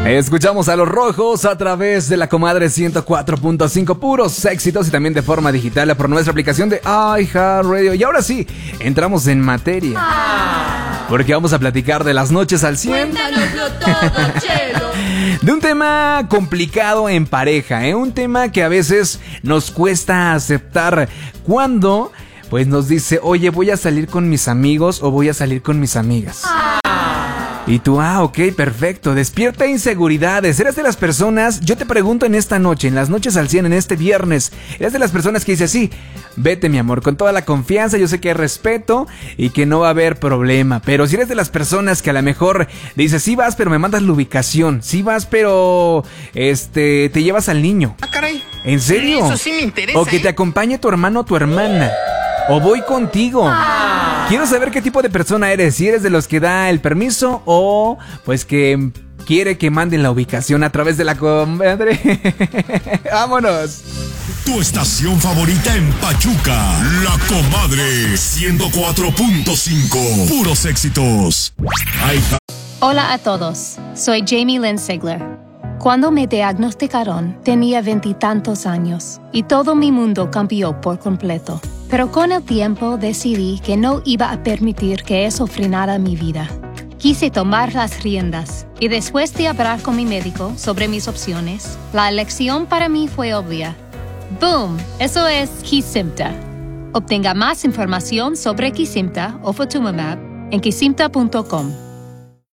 Escuchamos a Los Rojos a través de la Comadre 104.5, puros éxitos y también de forma digital por nuestra aplicación de iHeartRadio. Y ahora sí, entramos en materia. Porque vamos a platicar de las noches al 100. Cuéntanoslo todo, Chelo. De un tema complicado en pareja, un tema que a veces nos cuesta aceptar cuando pues nos dice, oye, voy a salir con mis amigos o voy a salir con mis amigas. Y tú, ok, perfecto, despierta inseguridades. ¿Eres de las personas, yo te pregunto en esta noche, en las noches al 100, en este viernes, eres de las personas que dice, sí, vete mi amor, con toda la confianza, yo sé que hay respeto y que no va a haber problema? Pero si eres de las personas que a lo mejor dices, sí vas, pero me mandas la ubicación, sí vas, pero te llevas al niño. Ah, caray. ¿En serio? Eso sí me interesa. O que te acompañe tu hermano o tu hermana. O voy contigo. Quiero saber qué tipo de persona eres. Si eres de los que da el permiso o pues que quiere que manden la ubicación a través de la comadre. ¡Vámonos! Tu estación favorita en Pachuca, La Comadre 104.5. Puros éxitos. Hola a todos, soy Jamie Lynn Sigler. Cuando me diagnosticaron, tenía 20 y tantos años y todo mi mundo cambió por completo. Pero con el tiempo decidí que no iba a permitir que eso frenara mi vida. Quise tomar las riendas y después de hablar con mi médico sobre mis opciones, la elección para mí fue obvia. ¡Boom! Eso es Kesimpta. Obtenga más información sobre Kesimpta o Ofatumumab en kesimpta.com.